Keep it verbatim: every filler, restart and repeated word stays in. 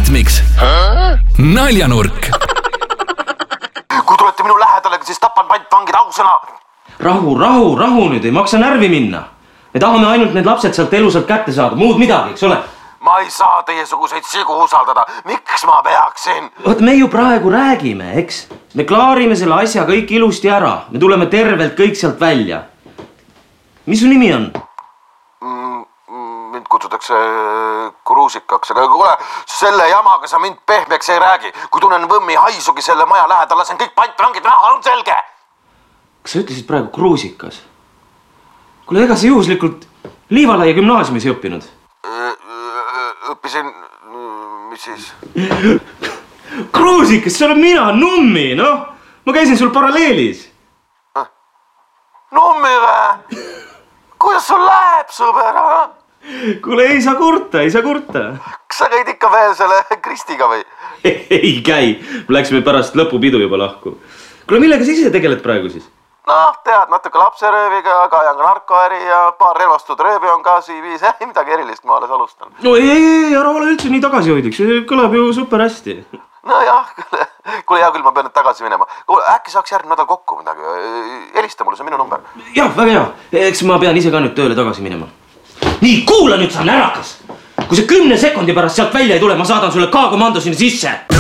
Ritmiks naljanurk. Kui tulete minu lähedale, siis tapan pantvangid ausõna. Rahu, rahu, rahu nüüd, ei maksa närvi minna. Me tahame ainult need lapsed sealt elusalt kätte saada, muud midagi, eks ole? Ma ei saa teiesuguseid sigu usaldada. Miks ma peaksin? Oot, me ju praegu räägime, eks? Me klaarime selle asja kõik ilusti ära. Me tuleme tervelt kõik sealt välja. Mis su nimi on? Mind kutsutakse Kruusikaks, aga kuule, selle jamaga sa mind pehmeks ei räägi. Kui tunnen võmmi haisugi selle maja lähedal, lasen kõik pantvangid maha, on selge? Kas sa ütlesid praegu Kruusikas? Kuule, ega sa juhuslikult Liivalaia gümnaasiumis ei õppinud? Õppisin, mis siis? Kruusikas, see olen mina, Nummi, noh. Ma käisin sul paralleelis. Nummi vä? Kuidas sul läheb, sõber, ha? Kuule, ei saa kurta, ei saa kurta. Kas sa käid ikka veel selle Kristiga või? Ei käi, läksime pärast lõpupidu juba lahku. Kuule, millega sa ise tegeled praegu siis? Noh, tead, natuke lapserööviga, kajan ka narkoäri ja paar relvastud röövi on ka C V-s. Ei midagi erilist, ma alles alustan. No ei, ei, ei, ära ole üldse nii tagasihoidlik, see kõlab ju super hästi. No jah, kuule hea küll, ma pean nüüd tagasi minema. Kuule, äkki saaks järgmine nädal kokku midagi? Helista mulle, see on minu number. Jah, väga hea. Eks ma pean ise ka nüüd tööle tagasi minema. Nii, kuula nüüd sa närakas! Kui see kümne sekundi pärast sealt välja ei tule, ma saadan sulle K-komando sinna sisse!